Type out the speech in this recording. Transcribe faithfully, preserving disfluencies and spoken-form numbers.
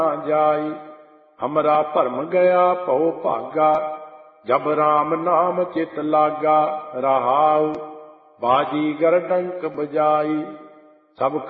ना जाई। हमरा भरम गया भव भागा, जब राम नाम चित लागा। रहाउ बाजीगर डंक बजाई, सब